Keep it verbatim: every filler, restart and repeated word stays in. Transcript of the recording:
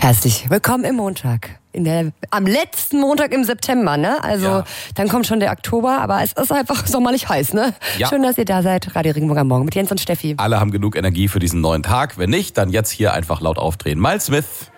Herzlich willkommen im Montag. In der, am letzten Montag im September, ne? Also ja. Dann kommt schon der Oktober, aber es ist einfach sommerlich heiß, ne? Ja. Schön, dass ihr da seid. Radio Regenbogen am Morgen mit Jens und Steffi. Alle haben genug Energie für diesen neuen Tag. Wenn nicht, dann jetzt hier einfach laut aufdrehen. Miles Smith.